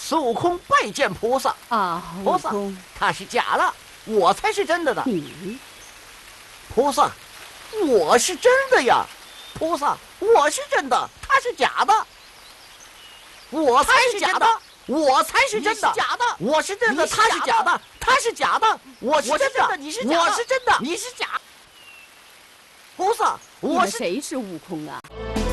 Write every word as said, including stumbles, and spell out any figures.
孙悟空拜见菩萨啊， 菩萨，他是假的，我才是真的的。 你， 菩萨，我是真的呀。菩萨，我是真的，他是假的。我才是假的，我才是真的。假的，我是真的，他是假的，他是假的。我是真的，你是假的。我是真的，你是假。菩萨，我是谁是悟空啊？